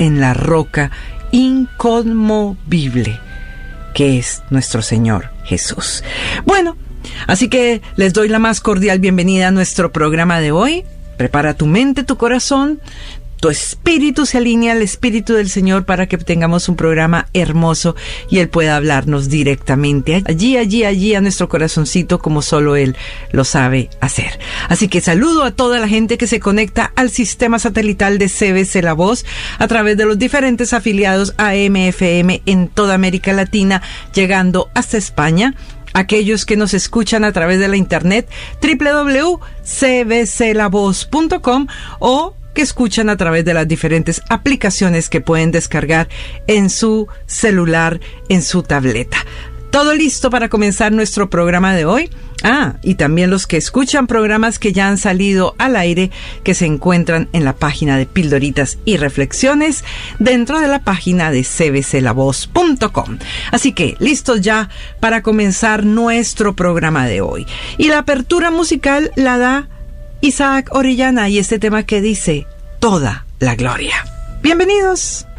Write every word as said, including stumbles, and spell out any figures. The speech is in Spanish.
en la roca inconmovible, que es nuestro Señor Jesús. Bueno, así que les doy la más cordial bienvenida a nuestro programa de hoy. Prepara tu mente, tu corazón, tu espíritu se alinea al espíritu del Señor para que tengamos un programa hermoso y Él pueda hablarnos directamente allí, allí, allí a nuestro corazoncito como solo Él lo sabe hacer. Así que saludo a toda la gente que se conecta al sistema satelital de C B C La Voz a través de los diferentes afiliados A M F M en toda América Latina, llegando hasta España. Aquellos que nos escuchan a través de la internet doble u doble u doble u punto c b c la voz punto com o que escuchan a través de las diferentes aplicaciones que pueden descargar en su celular, en su tableta. ¿Todo listo para comenzar nuestro programa de hoy? Ah, y también los que escuchan programas que ya han salido al aire, que se encuentran en la página de Pildoritas y Reflexiones, dentro de la página de c b c la voz punto com. Así que, listos ya para comenzar nuestro programa de hoy. Y la apertura musical la da Isaac Orellana y este tema que dice, Toda la Gloria. ¡Bienvenidos!